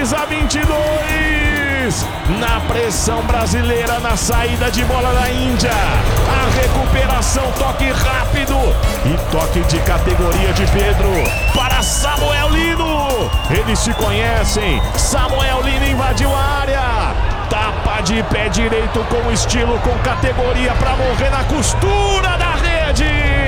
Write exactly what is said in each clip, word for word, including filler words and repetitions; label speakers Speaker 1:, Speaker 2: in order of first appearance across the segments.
Speaker 1: camisa vinte e dois. Na pressão brasileira, na saída de bola da Índia. A recuperação, toque rápido. E toque de categoria de Pedro para Samuel Lino. Eles se conhecem. Samuel Lino invadiu a área. Tapa de pé direito com estilo, com categoria para morrer na costura da rede.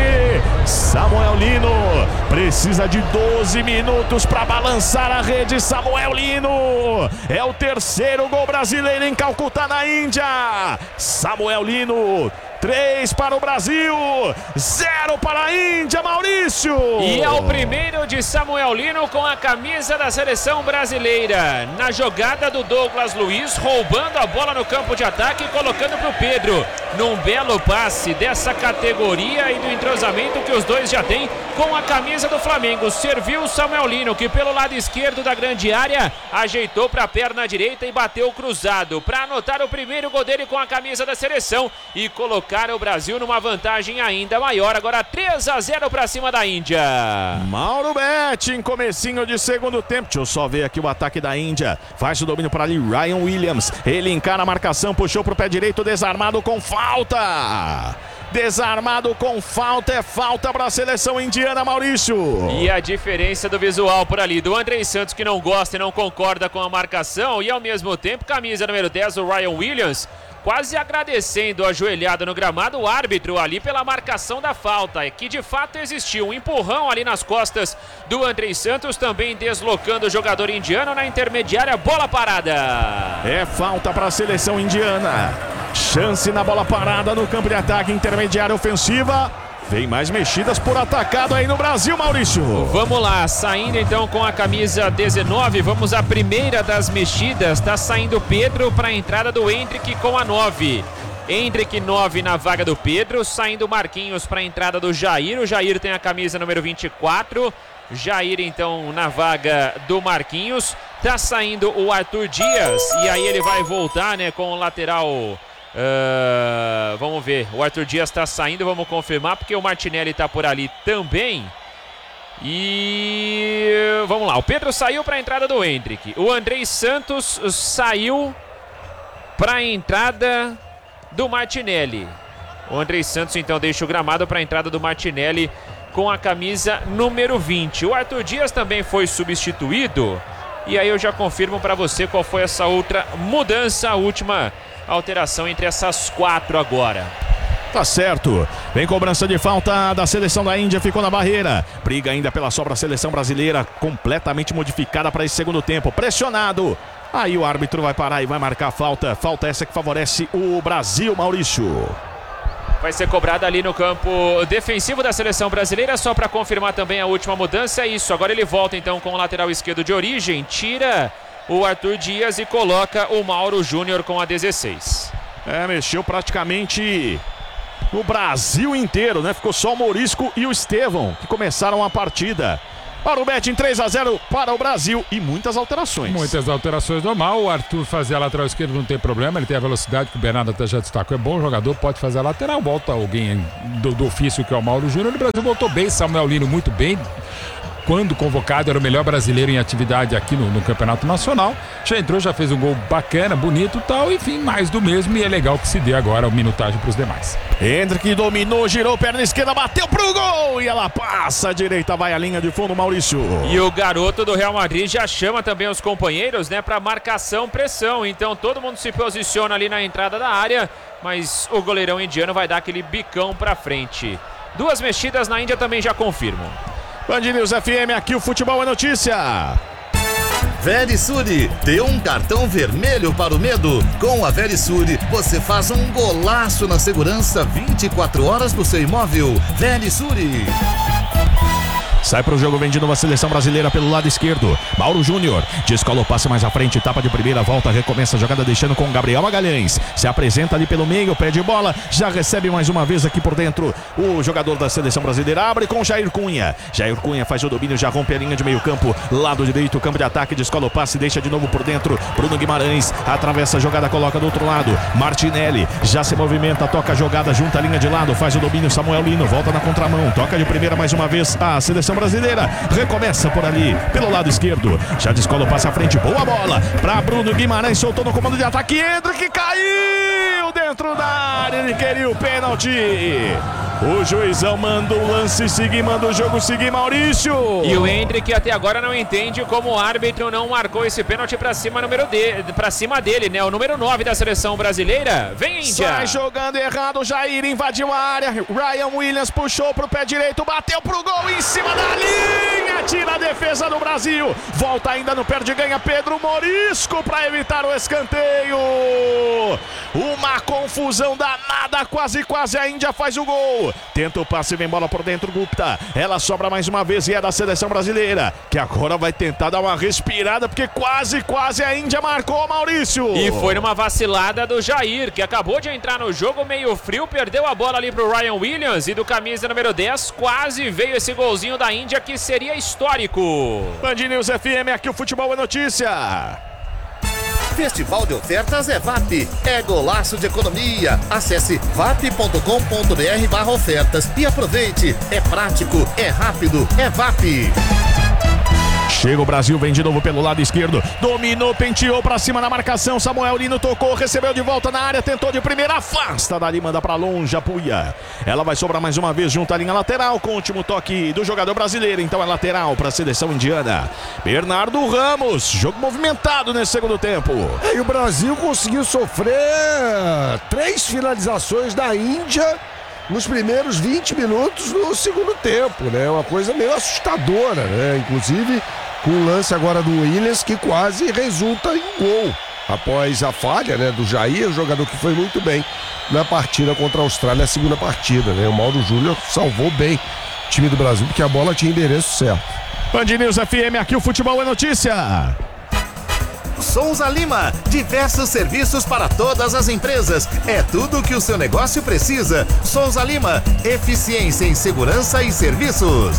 Speaker 1: Samuel Lino precisa de doze minutos para balançar a rede. Samuel Lino é o terceiro gol brasileiro em Calcutá, na Índia. Samuel Lino, três para o Brasil, zero para a Índia, Maurício.
Speaker 2: E é o primeiro de Samuel Lino com a camisa da seleção brasileira. Na jogada do Douglas Luiz, roubando a bola no campo de ataque e colocando para o Pedro. Num belo passe dessa categoria e do entrosamento que os dois já têm com a camisa do Flamengo. Serviu o Samuel Lino, que pelo lado esquerdo da grande área ajeitou para a perna direita e bateu cruzado para anotar o primeiro gol dele com a camisa da seleção e colocar o Brasil numa vantagem ainda maior. Agora três a zero para cima da Índia.
Speaker 1: Mauro Betti em comecinho de segundo tempo. Deixa eu só ver aqui o ataque da Índia. Faz o domínio para ali Ryan Williams. Ele encara a marcação, puxou para o pé direito, desarmado com falta. Desarmado com falta, é falta para a seleção indiana, Maurício.
Speaker 2: E a diferença do visual por ali, do Andrei Santos, que não gosta e não concorda com a marcação, e ao mesmo tempo, camisa número dez, o Ryan Williams, quase agradecendo, ajoelhado no gramado, o árbitro ali pela marcação da falta, que de fato existiu um empurrão ali nas costas do Andrei Santos, também deslocando o jogador indiano na intermediária, bola parada.
Speaker 1: É falta para a seleção indiana. Chance na bola parada no campo de ataque, intermediária ofensiva. Vem mais mexidas por atacado aí no Brasil, Maurício.
Speaker 2: Vamos lá, saindo então com a camisa dezenove, vamos à primeira das mexidas. Tá saindo Pedro para a entrada do Hendrick com a nove. Hendrick nove na vaga do Pedro, saindo Marquinhos para a entrada do Jair. O Jair tem a camisa número vinte e quatro. Jair então na vaga do Marquinhos. Tá saindo o Arthur Dias e aí ele vai voltar, né, com o lateral... Uh, vamos ver, o Arthur Dias está saindo, vamos confirmar, porque o Martinelli está por ali também. E vamos lá, o Pedro saiu para a entrada do Hendrick. O Andrei Santos saiu para a entrada do Martinelli. O Andrei Santos então deixa o gramado para a entrada do Martinelli com a camisa número vinte. O Arthur Dias também foi substituído. E aí eu já confirmo para você qual foi essa outra mudança, a última alteração entre essas quatro agora.
Speaker 1: Tá certo. Vem cobrança de falta da seleção da Índia, ficou na barreira. Briga ainda pela sobra a seleção brasileira, completamente modificada para esse segundo tempo. Pressionado. Aí o árbitro vai parar e vai marcar a falta. Falta essa que favorece o Brasil, Maurício.
Speaker 2: Vai ser cobrada ali no campo defensivo da seleção brasileira, só para confirmar também a última mudança. É isso, agora ele volta então com o lateral esquerdo de origem, tira o Arthur Dias e coloca o Mauro Júnior com a dezesseis.
Speaker 1: É, mexeu praticamente o Brasil inteiro, né? Ficou só o Morisco e o Estevão que começaram a partida. Para o Bet em três a zero para o Brasil e muitas alterações.
Speaker 3: Muitas alterações, normal. O Arthur fazer a lateral esquerda não tem problema, ele tem a velocidade que o Bernardo até já destacou. É bom jogador, pode fazer a lateral. Volta alguém do, do ofício que é o Mauro Júnior. O Brasil voltou bem, Samuel Lino muito bem. Quando convocado, era o melhor brasileiro em atividade aqui no, no Campeonato Nacional. Já entrou, já fez um gol bacana, bonito e tal. Enfim, mais do mesmo, e é legal que se dê agora a minutagem para os demais.
Speaker 1: Hendrick dominou, girou, perna esquerda, bateu pro gol e ela passa à direita, vai à linha de fundo, Maurício.
Speaker 2: E o garoto do Real Madrid já chama também os companheiros, né, para marcação, pressão. Então todo mundo se posiciona ali na entrada da área, mas o goleirão indiano vai dar aquele bicão para frente. Duas mexidas na Índia também já confirmam.
Speaker 1: Band News F M, aqui o futebol é notícia.
Speaker 4: Verisure, dê um cartão vermelho para o medo. Com a Verisure, você faz um golaço na segurança vinte e quatro horas do seu imóvel. Verisure.
Speaker 1: Sai pro jogo, vem de novo a seleção brasileira pelo lado esquerdo. Mauro Júnior descola o passe mais à frente, tapa de primeira, volta, recomeça a jogada deixando com Gabriel Magalhães. Se apresenta ali pelo meio, pé de bola, já recebe mais uma vez aqui por dentro. O jogador da seleção brasileira abre com Jair Cunha. Jair Cunha faz o domínio, já rompe a linha de meio campo. Lado direito, campo de ataque, descola o passe, deixa de novo por dentro. Bruno Guimarães atravessa a jogada, coloca do outro lado. Martinelli já se movimenta, toca a jogada, junta a linha de lado, faz o domínio. Samuel Lino volta na contramão, toca de primeira mais uma vez a seleção seleção brasileira. Recomeça por ali, pelo lado esquerdo. Já descola o passe à frente, boa bola para Bruno Guimarães, soltou no comando de ataque. Hendrick caiu dentro da área, ele queria o pênalti. O juizão manda o lance seguir, manda o jogo seguir, Maurício.
Speaker 2: E o Hendrick até agora não entende como o árbitro não marcou esse pênalti pra cima, número de, pra cima dele, né? O número nove da seleção brasileira. Vem, Índia.
Speaker 1: Sai jogando errado, Jair invadiu a área. Ryan Williams puxou pro pé direito, bateu pro gol em cima da linha. Tira a defesa do Brasil. Volta ainda no perde ganha Pedro Morisco pra evitar o escanteio. Uma confusão danada, quase quase a Índia faz o gol. Tenta o passe, vem bola por dentro, Gupta. Ela sobra mais uma vez e é da seleção brasileira, que agora vai tentar dar uma respirada, porque quase, quase a Índia marcou, Maurício.
Speaker 2: E foi numa vacilada do Jair, que acabou de entrar no jogo meio frio, perdeu a bola ali pro Ryan Williams e do camisa número dez, quase veio esse golzinho da Índia que seria histórico.
Speaker 1: Band News F M, aqui o futebol é notícia.
Speaker 4: Festival de ofertas é V A P, é golaço de economia. Acesse vap ponto com ponto br barra ofertas e aproveite. É prático, é rápido, é V A P.
Speaker 1: Chega o Brasil, vem de novo pelo lado esquerdo, dominou, penteou pra cima na marcação, Samuel Lino tocou, recebeu de volta na área, tentou de primeira, afasta dali, manda pra longe, apoia. Ela vai sobrar mais uma vez junto à linha lateral com o último toque do jogador brasileiro, então é lateral pra seleção indiana. Bernardo Ramos, jogo movimentado nesse segundo tempo.
Speaker 5: E o Brasil conseguiu sofrer três finalizações da Índia nos primeiros vinte minutos do segundo tempo, né? Uma coisa meio assustadora, né? Inclusive com o lance agora do Williams que quase resulta em gol. Após a falha, né, do Jair, o jogador que foi muito bem na partida contra a Austrália, a segunda partida, né? O Mauro Júnior salvou bem o time do Brasil porque a bola tinha endereço certo.
Speaker 1: Band News F M, aqui o futebol é notícia.
Speaker 4: Souza Lima, diversos serviços para todas as empresas. É tudo o que o seu negócio precisa. Souza Lima, eficiência em segurança e serviços.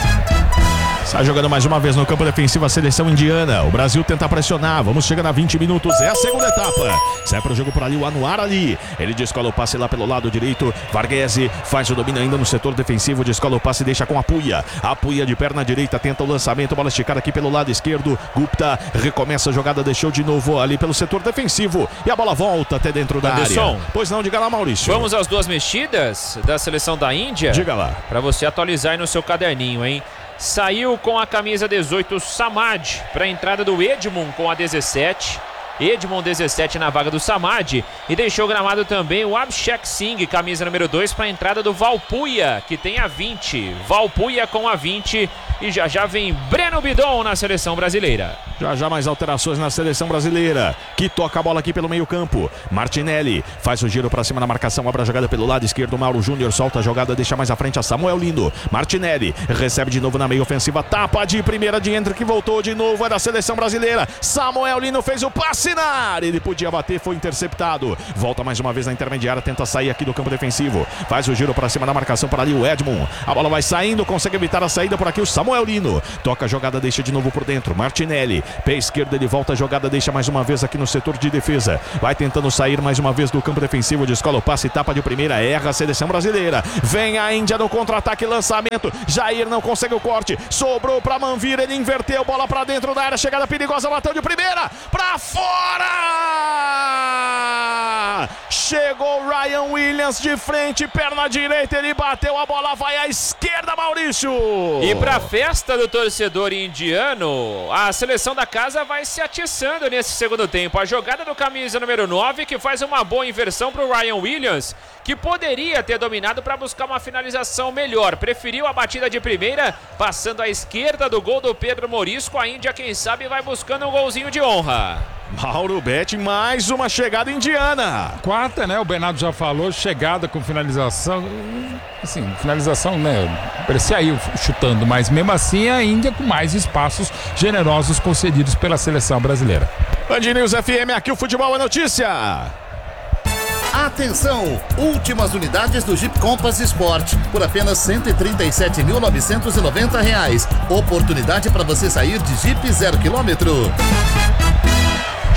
Speaker 1: Sai jogando mais uma vez no campo defensivo a seleção indiana. O Brasil tenta pressionar. Vamos chegando a vinte minutos. É a segunda etapa. Sai pro jogo por ali o Anuar ali. Ele descola o passe lá pelo lado direito. Varghese faz o domínio ainda no setor defensivo. Descola o passe e deixa com a Puia. A Puia de perna direita tenta o lançamento. Bola esticada aqui pelo lado esquerdo. Gupta recomeça a jogada. Deixou de novo ali pelo setor defensivo. E a bola volta até dentro da
Speaker 2: Anderson,
Speaker 1: área. Pois não, diga lá, Maurício.
Speaker 2: Vamos às duas mexidas da seleção da Índia?
Speaker 1: Diga lá.
Speaker 2: Para você atualizar aí no seu caderninho, hein? Saiu com a camisa dezoito Samad para a entrada do Edmond com a dezessete. Edmond dezessete na vaga do Samad. E deixou gramado também o Abhishek Singh, camisa número dois, para a entrada do Valpuia, que tem a vinte. Valpuia com a vinte. E já já vem Breno Bidon na seleção brasileira.
Speaker 1: Já já mais alterações na seleção brasileira, que toca a bola aqui pelo meio campo. Martinelli faz o giro pra cima na marcação, abre a jogada pelo lado esquerdo. Mauro Júnior solta a jogada, deixa mais à frente a Samuel Lino. Martinelli recebe de novo na meia ofensiva, tapa de primeira de Hendrick, voltou de novo, é da seleção brasileira. Samuel Lino fez o passe na área, ele podia bater, foi interceptado. Volta mais uma vez na intermediária, tenta sair aqui do campo defensivo. Faz o giro pra cima da marcação, para ali o Edmond. A bola vai saindo, consegue evitar a saída por aqui o Samuel Lino. Toca a jogada, deixa de novo por dentro. Martinelli, pé esquerdo, ele volta a jogada, deixa mais uma vez aqui no setor de defesa. Vai tentando sair mais uma vez do campo defensivo, descola o passe, tapa de primeira, erra a seleção brasileira. Vem a Índia no contra-ataque, lançamento. Jair não consegue o corte, sobrou pra Manvir, ele inverteu, bola pra dentro da área, chegada perigosa, bateu de primeira, pra fora! Chegou Ryan Williams de frente, perna direita, ele bateu, a bola vai à esquerda, Maurício.
Speaker 2: E pra festa do torcedor indiano, a seleção da casa vai se atiçando nesse segundo tempo. A jogada do camisa número nove, que faz uma boa inversão pro Ryan Williams, que poderia ter dominado para buscar uma finalização melhor. Preferiu a batida de primeira, passando à esquerda do gol do Pedro Morisco. A Índia, quem sabe, vai buscando um golzinho de honra.
Speaker 1: Mauro Betti, mais uma chegada indiana.
Speaker 3: Quarta, né? O Bernardo já falou, chegada com finalização. Assim, finalização, né? Parecia aí chutando, mas mesmo assim a Índia com mais espaços generosos concedidos pela seleção brasileira.
Speaker 1: Band News F M, aqui o futebol é notícia.
Speaker 4: Atenção! Últimas unidades do Jeep Compass Sport por apenas cento e trinta e sete mil novecentos e noventa reais. Oportunidade para você sair de Jeep zero quilômetro.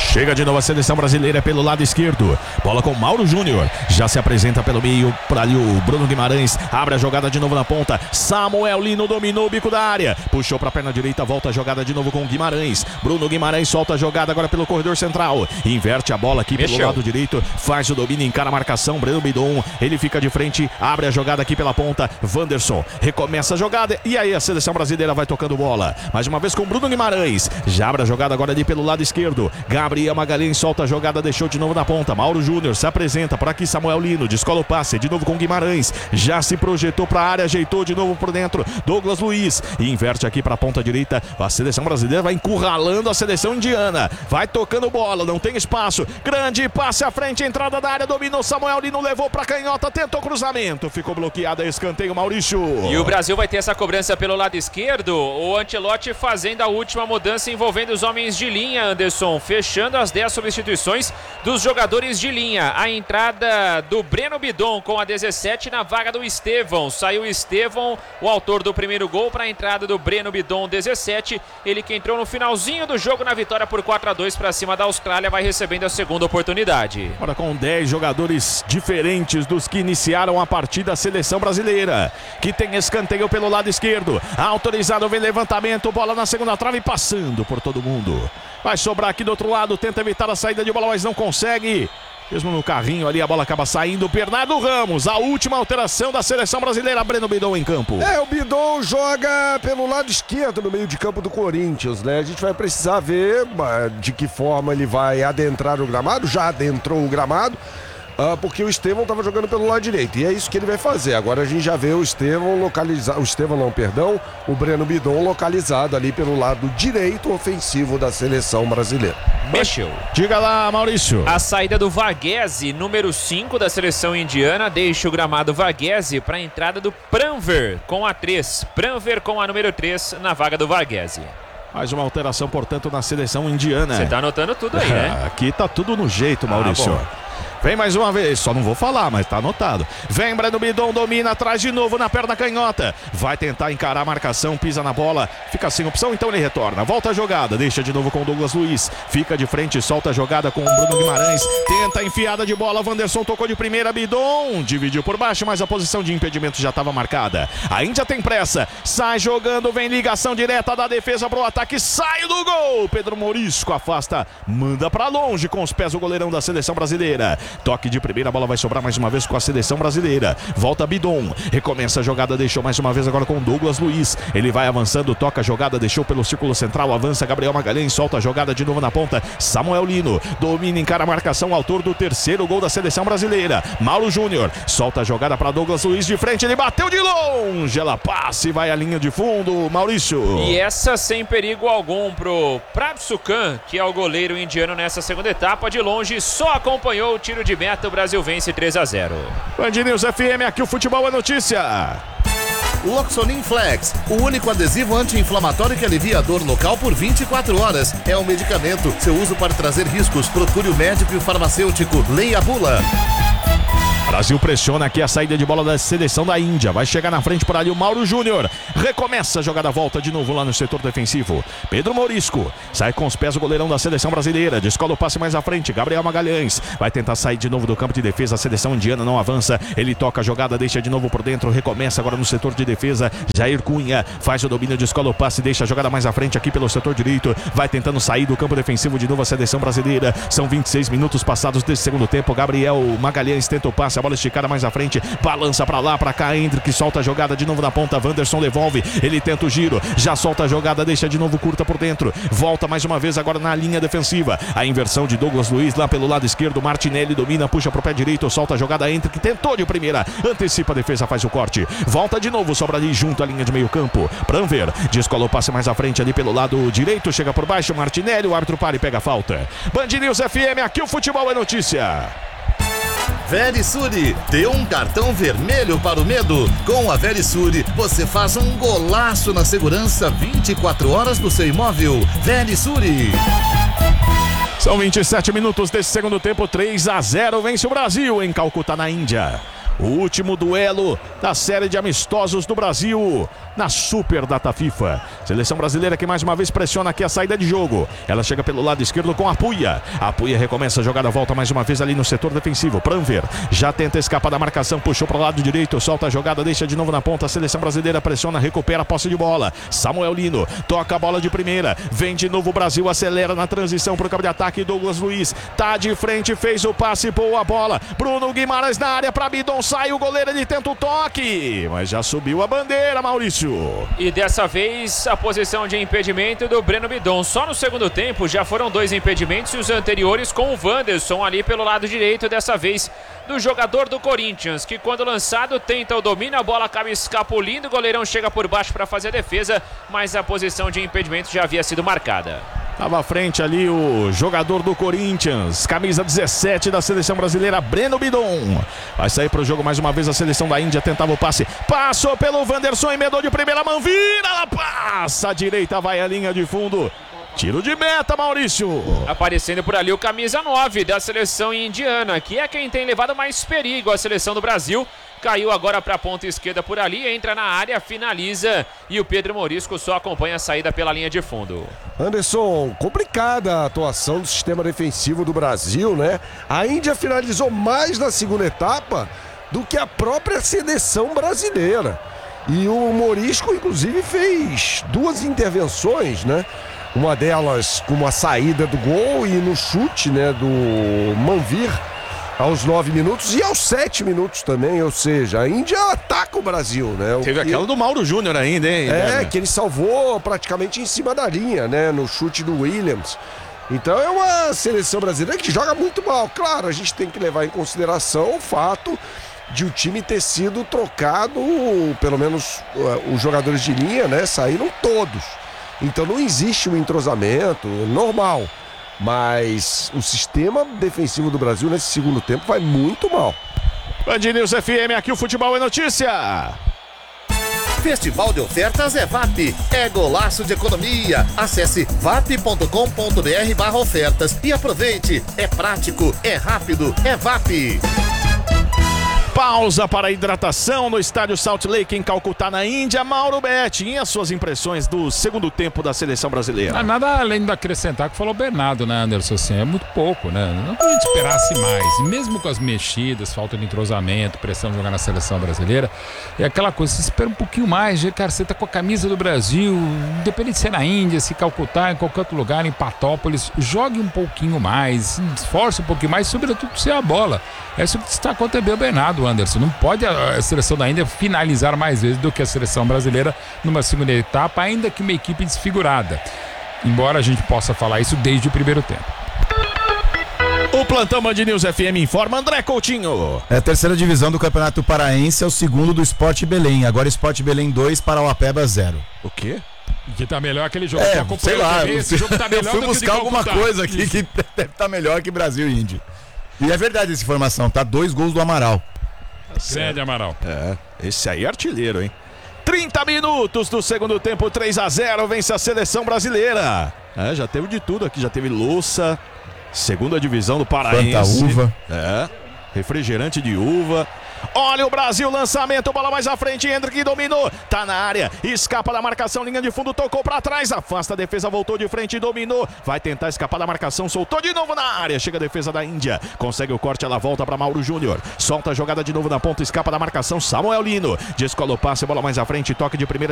Speaker 1: Chega de novo a seleção brasileira pelo lado esquerdo. Bola com Mauro Júnior. Já se apresenta pelo meio para ali o Bruno Guimarães. Abre a jogada de novo na ponta. Samuel Lino dominou o bico da área. Puxou para a perna direita. Volta a jogada de novo com Guimarães. Bruno Guimarães solta a jogada agora pelo corredor central. Inverte a bola aqui
Speaker 2: Mexeu.
Speaker 1: pelo lado direito. Faz o domínio, encara a marcação. Breno Bidon. Ele fica de frente. Abre a jogada aqui pela ponta. Wanderson recomeça a jogada. E aí a seleção brasileira vai tocando bola. Mais uma vez com Bruno Guimarães. Já abre a jogada agora ali pelo lado esquerdo. Gabriel Magalhães solta a jogada. Deixou de novo na ponta. Mauro Júnior se apresenta. Por aqui Samuel Lino. Descola o passe. De novo com Guimarães. Já se projetou para a área. Ajeitou de novo por dentro. Douglas Luiz. E inverte aqui para a ponta direita. A seleção brasileira vai encurralando a seleção indiana. Vai tocando bola. Não tem espaço. Grande passe à frente. Entrada da área. Dominou Samuel Lino. Levou para canhota. Tentou cruzamento. Ficou bloqueado. Escanteio Maurício.
Speaker 2: E o Brasil vai ter essa cobrança pelo lado esquerdo. O Ancelotti fazendo a última mudança envolvendo os homens de linha, Anderson. Fechando as dez substituições dos jogadores de linha. A entrada do Breno Bidon com a dezessete na vaga do Estevão. Saiu o Estevão, o autor do primeiro gol, para a entrada do Breno Bidon, dezessete. Ele que entrou no finalzinho do jogo na vitória por quatro a dois para cima da Austrália, vai recebendo a segunda oportunidade.
Speaker 1: Agora com dez jogadores diferentes dos que iniciaram a partida, a seleção brasileira, que tem escanteio pelo lado esquerdo. Autorizado, vem levantamento, bola na segunda trave, passando por todo mundo. Vai sobrar aqui do outro lado, tenta evitar a saída de bola, mas não consegue. Mesmo no carrinho ali, a bola acaba saindo. Bernardo Ramos, a última alteração da seleção brasileira. Breno Bidon em campo.
Speaker 5: É, o Bidon joga pelo lado esquerdo no meio de campo do Corinthians, né? A gente vai precisar ver de que forma ele vai adentrar o gramado. Já adentrou o gramado. Uh, porque o Estevão estava jogando pelo lado direito. E é isso que ele vai fazer. Agora a gente já vê o Estevão localizado. O Estevão não, perdão. O Breno Bidon localizado ali pelo lado direito ofensivo da seleção brasileira.
Speaker 2: Mexeu.
Speaker 1: Diga lá, Maurício.
Speaker 2: A saída do Varghese, número cinco da seleção indiana, deixa o gramado Varghese para a entrada do Pranver com a três. Pranver com a número três na vaga do Varghese.
Speaker 1: Mais uma alteração, portanto, na seleção indiana.
Speaker 2: Você tá anotando tudo aí, né?
Speaker 1: Aqui tá tudo no jeito, Maurício.
Speaker 2: Ah,
Speaker 1: Vem mais uma vez, só não vou falar, mas tá anotado. Vem Breno Bidon, domina atrás de novo na perna canhota. Vai tentar encarar a marcação, pisa na bola, fica sem opção, então ele retorna. Volta a jogada, deixa de novo com o Douglas Luiz. Fica de frente, solta a jogada com o Bruno Guimarães. Tenta a enfiada de bola, Wanderson tocou de primeira, Bidon dividiu por baixo, mas a posição de impedimento já estava marcada. A Índia tem pressa, sai jogando, vem ligação direta da defesa pro ataque, sai do gol. Pedro Morisco afasta, manda pra longe com os pés o goleirão da seleção brasileira. Toque de primeira, a bola vai sobrar mais uma vez com a seleção brasileira. Volta Bidon, recomeça a jogada, deixou mais uma vez agora com Douglas Luiz. Ele vai avançando, toca a jogada, deixou pelo círculo central, avança Gabriel Magalhães, solta a jogada de novo na ponta. Samuel Lino, domina, encara a marcação, autor do terceiro gol da seleção brasileira. Mauro Júnior, solta a jogada para Douglas Luiz de frente, ele bateu de longe, ela passa e vai à linha de fundo, Maurício.
Speaker 2: E essa sem perigo algum pro Prabhukan, que é o goleiro indiano nessa segunda etapa, de longe, só acompanhou o tiro de meta, o Brasil vence três a zero.
Speaker 1: Band News F M, aqui o futebol é notícia.
Speaker 4: Loxonin Flex, o único adesivo anti-inflamatório que alivia a dor local por vinte e quatro horas. É um medicamento. Seu uso pode trazer riscos. Procure o médico e o farmacêutico. Leia a bula.
Speaker 1: Brasil pressiona aqui a saída de bola da seleção da Índia. Vai chegar na frente por ali o Mauro Júnior. Recomeça a jogada, volta de novo lá no setor defensivo. Pedro Morisco sai com os pés o goleirão da seleção brasileira. Descola o passe mais à frente. Gabriel Magalhães vai tentar sair de novo do campo de defesa. A seleção indiana não avança. Ele toca a jogada, deixa de novo por dentro. Recomeça agora no setor de defesa. Jair Cunha faz o domínio, descola o passe, deixa a jogada mais à frente aqui pelo setor direito. Vai tentando sair do campo defensivo de novo a seleção brasileira. São vinte e seis minutos passados desse segundo tempo. Gabriel Magalhães tenta o passe. A bola esticada mais à frente, balança pra lá, pra cá, Hendrick solta a jogada de novo na ponta, Wanderson devolve, ele tenta o giro, já solta a jogada, deixa de novo curta por dentro, volta mais uma vez agora na linha defensiva, a inversão de Douglas Luiz lá pelo lado esquerdo, Martinelli domina, puxa pro pé direito, solta a jogada, Hendrick tentou de primeira, antecipa a defesa, faz o corte, volta de novo, sobra ali junto à linha de meio campo, Pranver, descola o passe mais à frente ali pelo lado direito, chega por baixo, Martinelli, o árbitro para e pega a falta. Band News F M, aqui o futebol é notícia.
Speaker 4: Verisure, dê um cartão vermelho para o medo. Com a Verisure, você faz um golaço na segurança vinte e quatro horas do seu imóvel. Verisure.
Speaker 1: São vinte e sete minutos desse segundo tempo, três a zero, vence o Brasil em Calcutá, na Índia. O último duelo da série de amistosos do Brasil na Super Data FIFA. Seleção brasileira que mais uma vez pressiona aqui a saída de jogo. Ela chega pelo lado esquerdo com a Puia. A Puia recomeça a jogada, volta mais uma vez ali no setor defensivo. Pranver já tenta escapar da marcação, puxou para o lado direito, solta a jogada, deixa de novo na ponta. A seleção brasileira pressiona, recupera a posse de bola. Samuel Lino toca a bola de primeira, vem de novo o Brasil, acelera na transição para o campo de ataque. Douglas Luiz tá de frente, fez o passe, boa a bola. Bruno Guimarães na área para Bidon, sai o goleiro, ele tenta o toque, mas já subiu a bandeira, Maurício.
Speaker 2: E dessa vez a posição de impedimento do Breno Bidon. Só no segundo tempo já foram dois impedimentos e os anteriores com o Wanderson ali pelo lado direito, dessa vez do jogador do Corinthians, que quando lançado tenta o domínio, a bola acaba escapulindo, o goleirão chega por baixo para fazer a defesa, mas a posição de impedimento já havia sido marcada.
Speaker 1: Estava à frente ali o jogador do Corinthians, camisa dezessete da seleção brasileira, Breno Bidon. Vai sair para o jogo mais uma vez a seleção da Índia, tentava o passe, passou pelo Wanderson, emendou de primeira mão, vira, ela passa à direita, vai à linha de fundo. Tiro de meta, Maurício.
Speaker 2: Aparecendo por ali o camisa nove da seleção indiana, que é quem tem levado mais perigo à seleção do Brasil. Caiu agora para a ponta esquerda por ali, entra na área, finaliza e o Pedro Morisco só acompanha a saída pela linha de fundo.
Speaker 5: Anderson, complicada a atuação do sistema defensivo do Brasil, né? A Índia finalizou mais na segunda etapa do que a própria seleção brasileira. E o Morisco, inclusive, fez duas intervenções, né? Uma delas com uma saída do gol e no chute, né, do Manvir aos nove minutos e aos sete minutos também, ou seja, a Índia ataca o Brasil, né? O
Speaker 1: Teve
Speaker 5: que...
Speaker 1: aquela do Mauro Júnior ainda, hein?
Speaker 5: É, que ele salvou praticamente em cima da linha, né, no chute do Williams. Então é uma seleção brasileira que joga muito mal. Claro, a gente tem que levar em consideração o fato de o time ter sido trocado, pelo menos uh, os jogadores de linha, né, saíram todos. Então não existe um entrosamento normal, mas o sistema defensivo do Brasil nesse segundo tempo vai muito mal.
Speaker 1: Band News F M, aqui o futebol é notícia.
Speaker 4: Festival de ofertas é V A P, é golaço de economia. Acesse vap ponto com ponto br barra ofertas e aproveite. É prático, é rápido, é V A P.
Speaker 1: Pausa para a hidratação no estádio Salt Lake em Calcutá, na Índia. Mauro Betti, e as suas impressões do segundo tempo da seleção brasileira?
Speaker 3: Ah, nada além de acrescentar que falou o Bernardo, né, Anderson? Assim, é muito pouco, né? Não que a gente esperasse mais. E mesmo com as mexidas, falta de entrosamento, pressão de jogar na seleção brasileira, é aquela coisa, você espera um pouquinho mais. Cara, você tá com a camisa do Brasil, independente de ser na Índia, se Calcutá, em qualquer outro lugar, em Patópolis, jogue um pouquinho mais, esforce um pouquinho mais, sobretudo se a bola. É isso que destacou também o Bernardo, Anderson. Não pode a seleção da Índia finalizar mais vezes do que a seleção brasileira numa segunda etapa, ainda que uma equipe desfigurada. Embora a gente possa falar isso desde o primeiro tempo.
Speaker 1: O plantão Band News F M informa, André Coutinho.
Speaker 6: É a terceira divisão do Campeonato Paraense, é o segundo do Sport Belém. Agora Sport Belém dois, Parauapeba zero.
Speaker 1: O quê?
Speaker 3: Que tá melhor aquele jogo.
Speaker 6: É,
Speaker 3: que
Speaker 6: sei lá,
Speaker 3: T V, esse jogo tá melhor
Speaker 6: eu fui
Speaker 3: do
Speaker 6: buscar
Speaker 3: que
Speaker 6: alguma
Speaker 3: Calcutá.
Speaker 6: coisa aqui que deve estar melhor que Brasil e Índia. E é verdade essa informação, tá? Dois gols do Amaral.
Speaker 3: Grande Amaral.
Speaker 1: É, esse aí é artilheiro, hein? trinta minutos do segundo tempo, três a zero, vence a seleção brasileira. É, já teve de tudo aqui, já teve louça, segunda divisão do Paraense.
Speaker 6: Fanta uva.
Speaker 1: É, refrigerante de uva. Olha o Brasil, lançamento, bola mais à frente, Hendrick dominou, tá na área, escapa da marcação, linha de fundo, tocou pra trás, afasta a defesa, voltou de frente, dominou, vai tentar escapar da marcação, soltou de novo na área, chega a defesa da Índia, consegue o corte, ela volta pra Mauro Júnior, solta a jogada de novo na ponta, escapa da marcação, Samuel Lino, descola o passe, bola mais à frente, toque de primeira